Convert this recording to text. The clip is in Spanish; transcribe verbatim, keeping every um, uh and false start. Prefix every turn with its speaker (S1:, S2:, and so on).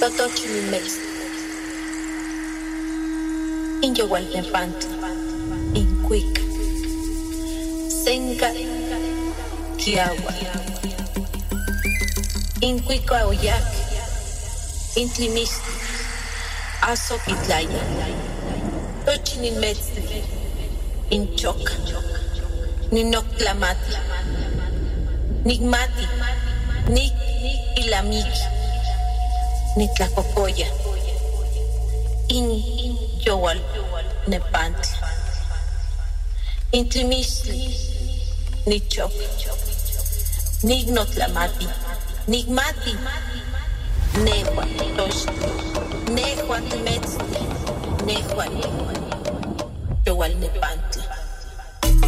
S1: Totochilimex, Inyowalnepantli, Incuic, Senca, Kiawa, Incuica Oyac, Intlimistli, Azoquitlaya, Tochilimetzli, Inchoca, Ninoctlamati, Nigmati, Nik Ilamiki, Nitlacocoya, In Yowal Nepantli, Intlimistli, Nichok, Nignotlamati, Nigmati, Nehua Tosh, Nehua Temetzli, Nehua Yowal Nepantli.